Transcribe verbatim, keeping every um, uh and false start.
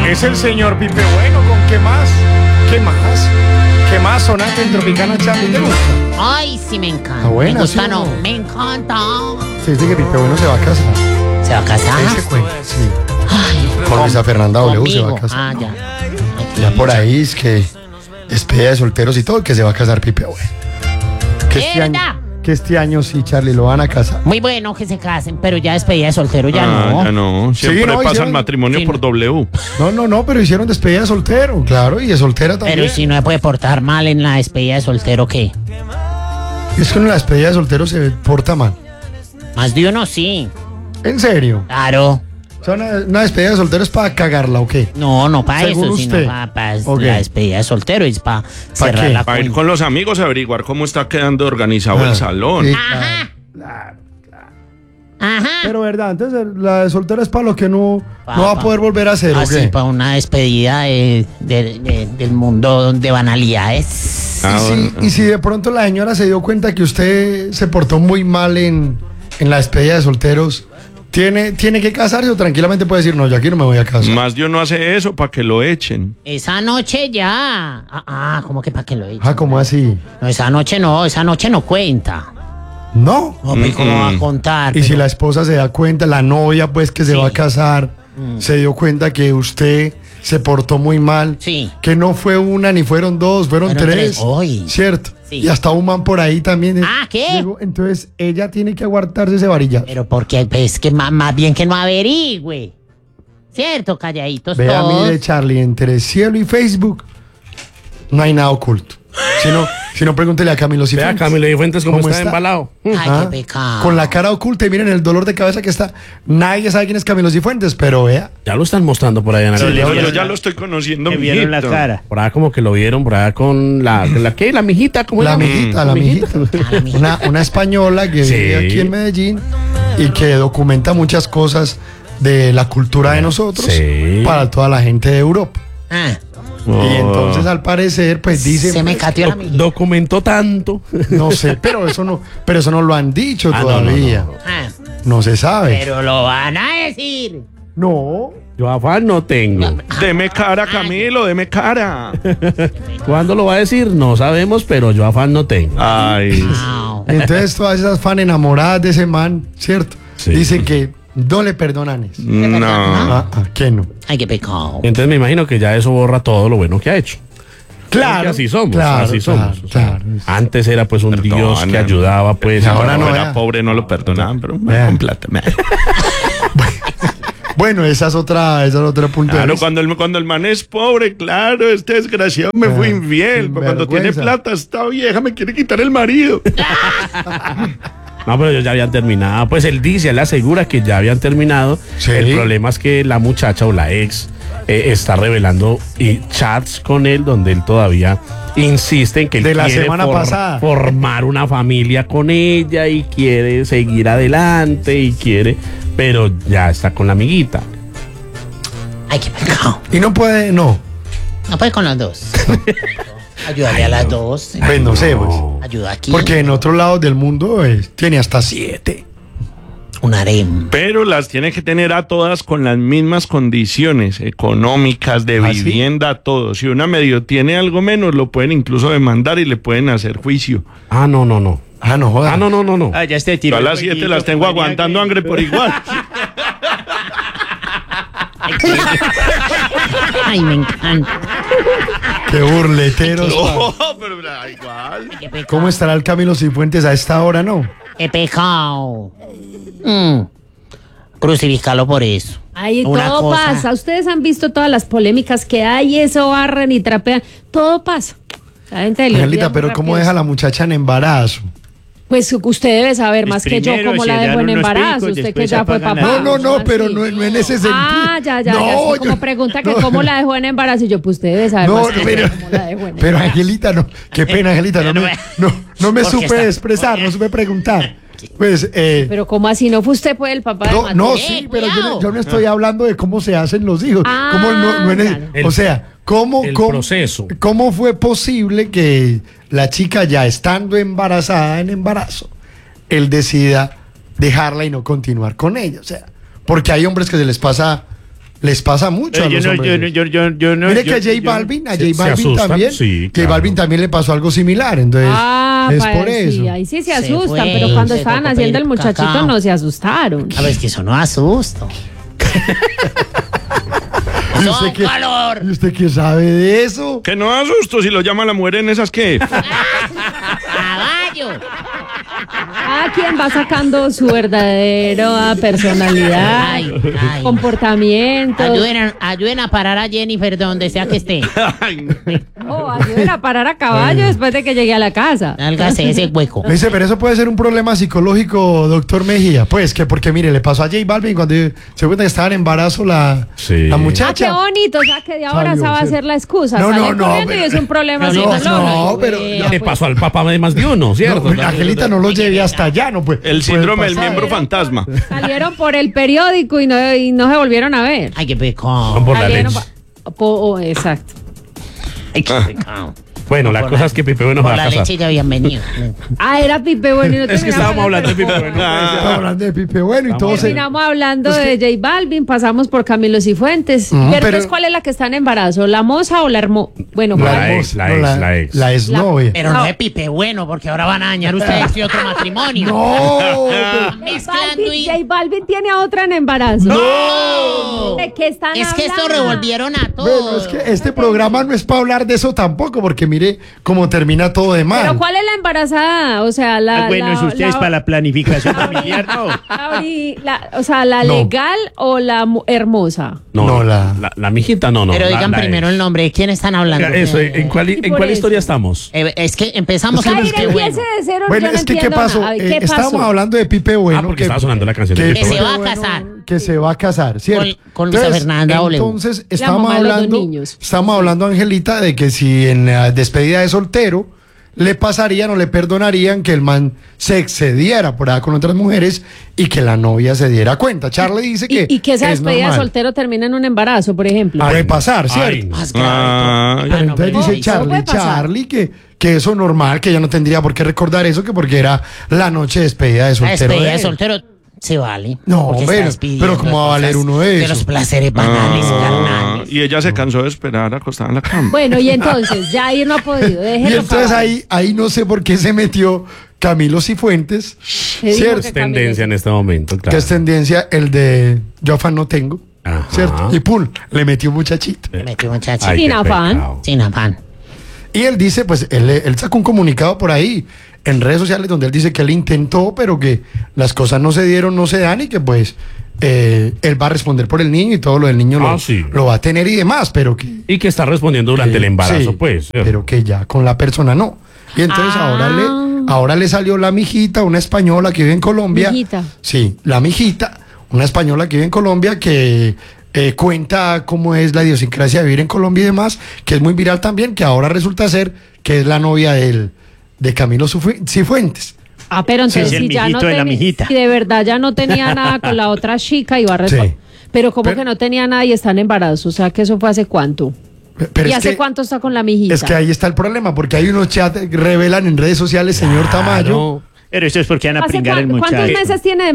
Es el señor Pipe Bueno. ¿Con qué más? ¿Qué más? ¿Qué más sonante en Tropicana, Charlie? ¿Te gusta? Ay, sí, me encanta. Ah, buena, me gusta, ¿sí o no? no? Me encanta. Se dice que Pipe Bueno se va a casar. ¿Se va a casar? Ese cuento, sí. Ay, Con Luisa Fernanda W se va a conmigo. casar. Ah, ya. Ya por ahí es que despedida de solteros y todo, que se va a casar Pipe Bueno. Que ¿Es este, verdad? año, que este año sí, Charlie, lo van a casar. Muy bueno que se casen, pero ya despedida de soltero ya Ah, no. ya no. Siempre Sí, no, pasa hicieron- el matrimonio sí, por no. W. No, no, no, pero hicieron despedida de soltero, claro, y de soltera también. Pero si no se puede portar mal en la despedida de soltero, ¿qué? Es que en la despedida de soltero se porta mal. Más de uno sí. ¿En serio? Claro. O sea, una, una despedida de soltero es para cagarla, ¿o qué? No, no para Según eso, usted. sino para Ok. la despedida de soltero, es para cerrar qué? la Para ir cuenta. con los amigos a averiguar cómo está quedando organizado Ah, el salón. sí, Ajá. claro. Ajá. Pero verdad, entonces la de soltera es para lo que no, Pa- no va a pa- poder volver a hacer, ¿o Así, qué? para una despedida de- de- de- del mundo de banalidades. Ah, y, si, bueno. y si de pronto la señora se dio cuenta que usted se portó muy mal en, en la despedida de solteros, ¿tiene, ¿tiene que casarse o tranquilamente puede decir, no, yo aquí no me voy a casar? Más de uno hace eso para que lo echen. Esa noche ya. Ah, ah, ¿cómo que para que lo he Ah, ¿cómo así? No, esa noche no, esa noche no cuenta. No. No, pues, ¿cómo va a contar? Y si Pero- la esposa se da cuenta, la novia pues que se Sí. va a casar, se dio cuenta que usted se portó muy mal, Sí. que no fue una ni fueron dos, fueron, Fueron tres, tres. Uy. ¿cierto? Sí. Y hasta un man por ahí también. Ah, ¿qué? Llegó, entonces ella tiene que aguantarse ese varilla. Pero porque es que más, más bien que no averigüe. ¿Cierto? Calladitos Vea, todos. mire, Charlie, entre cielo y Facebook no hay nada oculto. Si no, si no pregúntele a Camilo Vea, Cifuentes. Camilo y Fuentes, cómo, ¿Cómo está, está? embalado. Ay, Ah, qué pecado. con la cara oculta y miren el dolor de cabeza que está. Nadie sabe quién es Camilo Cifuentes, pero vea. Ya lo están mostrando por allá en la Yo, calle. yo vieron ya la- lo estoy conociendo, Me vieron la mijito. cara. Por allá como que lo vieron, por allá con la, la ¿qué? La mijita, ¿cómo La se llama? mijita, la mijita. Ah, la mijita. Una, una española que Sí. vive aquí en Medellín y que documenta muchas cosas de la cultura de nosotros Sí. para toda la gente de Europa. Ah, Oh. Y entonces al parecer, pues dice, se me cateó la mijita. Documentó tanto. no sé, pero eso no, pero eso no lo han dicho Ah, no, no, todavía. no, Ah, No se sabe. pero lo van a decir. No. Yo afán no tengo. Deme cara, Camilo, deme cara. ¿Cuándo lo va a decir? No sabemos, pero yo afán no tengo. Ay. Wow. Entonces todas esas fan enamoradas de ese man, ¿cierto? Sí. Dicen que no le perdonan eso. No. Ah, ah, que no. Ay, qué pecado. Entonces me imagino que ya eso borra todo lo bueno que ha hecho. Claro. Porque así somos, claro, así claro, somos. O sea, claro. Antes era pues un Dios que Perdóname. ayudaba, pues. Ahora no, era vea. pobre, no lo perdonaban, pero Vea. con plata. me- Bueno, esa es otra, esa es otra punto de Claro, vista. cuando el, cuando el man es pobre, claro, este desgraciado me fue Ah, infiel. Pero cuando tiene sinvergüenza. plata, esta vieja me quiere quitar el marido. No, pero ellos ya habían terminado. Pues él dice, él asegura que ya habían terminado. Sí. El problema es que la muchacha o la ex eh, está revelando y chats con él donde él todavía insiste en que él De la quiere semana pasada. formar una familia con ella y quiere seguir adelante y quiere, pero ya está con la amiguita. Ay, qué pecado. Y no puede, no. No puede con las dos. Ayúdale a las dos. Pues no sé, pues. Ayuda aquí. Porque en otros lados del mundo eh, tiene hasta siete. Un harem. Pero las tiene que tener a todas con las mismas condiciones económicas, de ¿Ah, sí? vivienda, todo. Si una medio tiene algo menos, lo pueden incluso demandar y le pueden hacer juicio. Ah, no, no, no. Ah, no joda. Ah, no, no, no, no. Ah, ya este Yo tiro. a las siete las tengo aguantando hambre por igual. Ay, me encanta. Qué burleteros. pa. No, pero da igual. Qué pecado. ¿Cómo estará el Camilo Cifuentes a esta hora, no? Qué pecado. Mm. Crucificarlo por eso. Ahí Una todo cosa- pasa. Ustedes han visto todas las polémicas que hay, eso barren y trapean. Todo pasa. La gente le olvida Angelita, muy pero ¿cómo rápido. deja a la muchacha en embarazo? Pues usted debe saber más que yo primero cómo se la dan dejó en unos embarazo. picos, Usted que después ya fue apagan papá. la- No, no, no, ¿cómo pero así? no, no en ese sentido. Ah, ya, ya, No, ya. Sí, como yo- pregunta que no. cómo la dejó en embarazo. Y yo, pues usted debe saber No, más que pero, yo cómo la dejó en pero embarazo. Angelita, no. Qué pena, Angelita. No me, no, no me Porque supe está- expresar, no supe preguntar. Pues, eh. Pero ¿cómo así? ¿No fue usted pues el papá de No, Mateo? no, Eh, sí, pero yo, cuidado. no- yo no estoy hablando de cómo se hacen los hijos. Ah, Cómo no, no en el- claro. o sea, ¿cómo, El cómo- proceso. ¿cómo fue posible que la chica ya estando embarazada en embarazo, él decida dejarla y no continuar con ella? O sea, porque hay hombres que se les pasa Les pasa mucho Eh, a yo, los no, hombres. yo, no, yo, yo, yo no. Mire yo- que a J yo- Balvin, a ¿Se- J se Balvin asustan? también, Sí, J claro. Balvin también le pasó algo similar, entonces Ah, es pa- por eso. sí, ahí sí se Se asustan, fue, pero cuando se estaban tocó haciendo el pedir muchachito cacao. no se asustaron. A ver, es que eso no asusto. ¿Y Son usted, qué, calor. ¿Y usted qué sabe de eso? Que no asusto si lo llama la mujer en esas que. Caballo. Cada quien va sacando su verdadera personalidad, Ay, ay. comportamiento. Ayuden a, ayuden a parar a Jennifer donde sea que esté. Ay, O ayuden a parar a caballo después de que llegue a la casa. Sálgase ese hueco. Me dice, pero eso puede ser un problema psicológico, doctor Mejía. Pues que porque mire, le pasó a J Balvin cuando se cuenta que estaba en embarazo la, Sí. la Ah, qué muchacha. bonito, o sea que de ahora Salió, esa va a sí. ser la excusa. No, Sale no, no, corriendo pero- y es un problema No, psicológico. no, pero- Vea, Le pues. pasó al papá de más de uno, ¿cierto? No, Angelita, no lo lleve hasta allá, no pues. el síndrome del miembro Salieron fantasma. Salieron por el periódico y no, y no se volvieron a ver. Ay, qué Van pecado. por la Salieron leche. pa- po- oh, exacto. Ay, qué pecado. Bueno, la Por cosa la- es que Pipe Bueno Por va a la casar. leche ya habían venido. Ah, era Pipe Bueno. y no Es que terminamos estábamos hablando de Pipe Bueno. Estamos hablando de Pipe Bueno y todo se... Terminamos hablando Es que- de J Balvin, pasamos por Camilo Cifuentes. Mm, pero, pero- entonces, ¿cuál es la que está en embarazo? ¿La moza o la hermosa? Bueno, La ¿cuál? ex, la no, ex, la ex. La exnovia. Pero no No. es Pipe Bueno, porque ahora van a dañar ustedes y otro matrimonio. No. J Mezclando Balvin, y. J Balvin tiene a otra en embarazo. ¡No! ¿De qué están Es que esto hablando? revolvieron a todos. Bueno, es que este programa no es para hablar de eso tampoco, porque mire cómo termina todo de mal. Pero ¿cuál es la embarazada? O sea, la... Ah, bueno, la- si ustedes la- para la planificación familiar, no. la ori- la- o sea, ¿la No. legal o la mu- hermosa? No, No, la, la- la, la mijita no, no. Pero la- digan la primero ex. el nombre. ¿De quién están hablando? Eso, ¿en cuál, Y en por cuál eso. historia estamos? Eh, es que empezamos con Jair, Pipe empiece Bueno. de cero. Bueno, yo no es que ¿qué entiendo pasó? nada. Eh, ¿Qué estábamos pasó? hablando de Pipe Bueno. Ah, porque estaba sonando la canción de que Pipe se Pipe va a Bueno, casar. Que se va a casar, ¿cierto? Con- con Luisa Fernanda Olevo. Entonces, La estábamos mamá de los dos hablando, niños. estábamos hablando, Angelita, de que si en la despedida de soltero le pasarían o le perdonarían que el man se excediera por allá con otras mujeres y que la novia se diera cuenta. Charlie dice que Y, y que esa es despedida de normal. soltero termina en un embarazo, por ejemplo. Puede pasar, Ay, ¿cierto? no. Más grave. Ay. Ah, Pero no, entonces pero dice no, Charlie, puede pasar. Charlie, que, que eso normal, que ella no tendría por qué recordar eso, que porque era la noche de despedida de La soltero. despedida de de él. soltero se vale. No, porque hombre, está despidiendo pero ¿cómo va a valer cosas uno de De eso? los placeres banales, Ah, carnales. y ella se cansó de esperar acostada en la cama. Bueno, y entonces, Jair no ha podido. Y Déjelo entonces para- ahí, ahí no sé por qué se metió Camilo Cifuentes, Te digo ¿cierto? que Es tendencia en este momento, Que claro. es tendencia el de yo afán no tengo, Ajá. ¿cierto? Y pum, le metió un muchachito. Me metió muchacho. Ay, Sin qué afán. pecado. Sin afán. Y él dice, pues, él, él sacó un comunicado por ahí en redes sociales donde él dice que él intentó, pero que las cosas no se dieron, no se dan y que pues eh, él va a responder por el niño y todo lo del niño Ah, lo, sí. lo va a tener y demás, pero que... Y que está respondiendo durante el embarazo, sí, pues. ¿cierto? pero que ya con la persona no. Y entonces Ah. ahora le ahora le salió la mijita, una española que vive en Colombia. Mijita. Sí, la mijita, una española que vive en Colombia que eh, cuenta cómo es la idiosincrasia de vivir en Colombia y demás, que es muy viral también, que ahora resulta ser que es la novia del, de Camilo Cifu- Cifuentes. Ah, pero entonces Sí, es el si ya no mijito de la tenía- mijita. si de verdad ya no tenía nada con la otra chica iba a responder. Sí. Pero como Pero- que no tenía nada y está en embarazo, o sea que eso fue hace cuánto. Pero ¿Y es hace que, cuánto está con la mijita? es que ahí está el problema, porque hay unos chats que revelan en redes sociales, señor Tamayo. Claro. Pero eso es porque van a ¿Hace pringar el cuán- ¿Cuántos muchacho. meses tiene de